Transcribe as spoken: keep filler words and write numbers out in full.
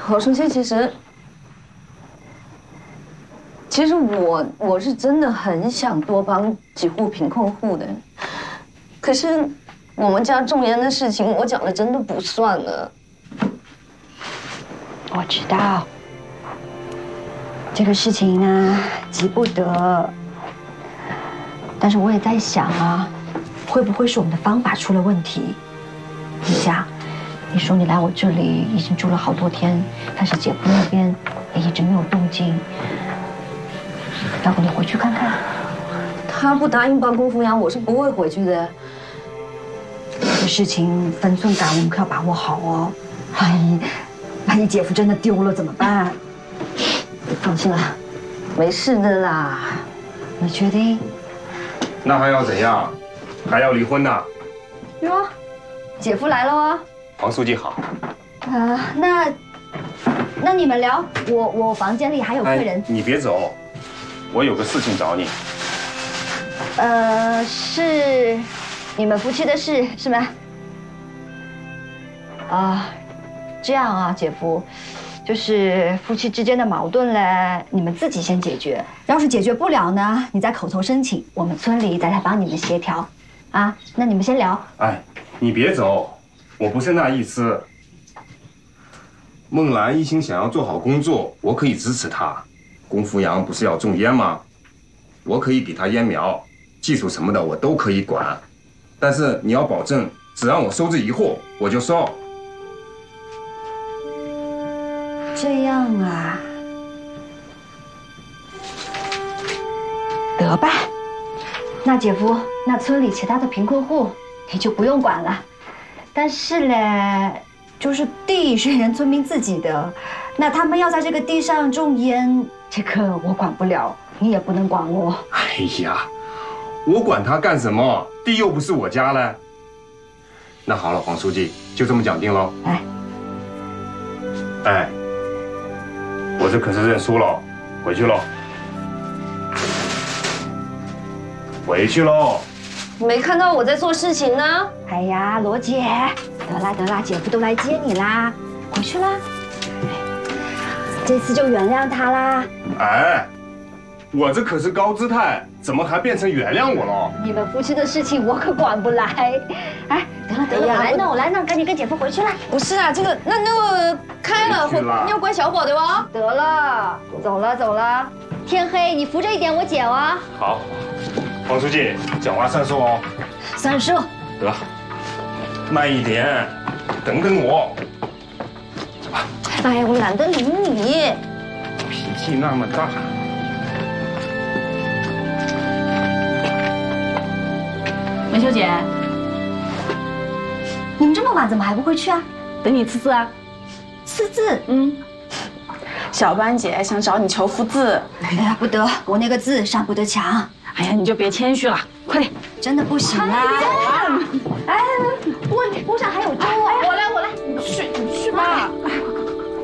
何书记，其实，其实我我是真的很想多帮几户贫困户的，可是我们家种烟的事情，我讲的真的不算了。 我知道，这个事情呢急不得，但是我也在想啊，会不会是我们的方法出了问题？你想。 你说你来我这里已经住了好多天，但是姐夫那边也一直没有动静，要不你回去看看？ 他不答应帮功夫养，我是不会回去的。 这事情分寸感我们可要把握好哦。万一万一姐夫真的丢了怎么办？放心了， 没事的啦。 你确定？ 那还要怎样？还要离婚呐？ 哟，姐夫来了哦。 黄书记好， 啊，那那你们聊，我我房间里还有客人。 哎、你别走，我有个事情找你。 呃，是你们夫妻的事是吗？啊，这样啊，姐夫，就是夫妻之间的矛盾嘞，你们自己先解决。要是解决不了呢，你再口头申请，我们村里再来帮你们协调。啊，那你们先聊。 哎，你别走。 我不是那意思。孟兰一心想要做好工作，我可以支持她。龚福阳不是要种烟吗？我可以给他烟苗，技术什么的我都可以管。但是你要保证，只让我收这一户，我就收。 这样啊，得吧。那姐夫，那村里其他的贫困户你就不用管了。 但是嘞，就是地是人村民自己的，那他们要在这个地上种烟，这个我管不了，你也不能管我。 哎呀，我管他干什么？地又不是我家嘞。那好了，黄书记，就这么讲定喽。 哎， 哎，我这可是认输了，回去喽，回去喽。 没看到我在做事情呢。 哎呀，罗姐，得啦得啦，姐夫都来接你啦，回去啦。这次就原谅他啦。 哎，我这可是高姿态，怎么还变成原谅我了？ 你们夫妻的事情我可管不来。哎，得了得了，我来弄我来弄，赶紧跟姐夫回去啦。 不是啊，这个那那个开了，要关小宝的哦。 得了，走了走了，天黑你扶着一点我姐哦。 好。 黄书记，讲话算数哦。 算数。 得，慢一点，等等我。走吧。 哎呀，我懒得理你。 脾气那么大。 文秀姐， 你们这么晚怎么还不回去啊？ 等你赐字啊。 赐字？ 嗯。小班姐想找你求幅字。 哎呀，不得，我那个字上不得墙。 哎呀，你就别谦虚了，快点！ 真的不行啦！哎，问题桌上还有粥